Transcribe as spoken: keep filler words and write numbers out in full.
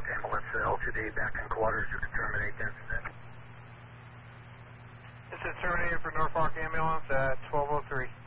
Norfolk ambulance, uh, L two D back in quarters, you can terminate the incident. This is terminated for Norfolk ambulance at twelve oh three.